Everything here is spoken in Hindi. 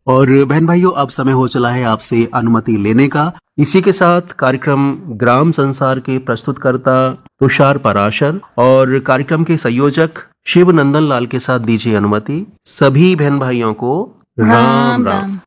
और बहन भाइयों, अब समय हो चला है आपसे अनुमति लेने का। इसी के साथ कार्यक्रम ग्राम संसार के प्रस्तुतकर्ता तुषार पराशर और कार्यक्रम के संयोजक शिव नंदन लाल के साथ दीजिए अनुमति। सभी बहन भाइयों को राम राम।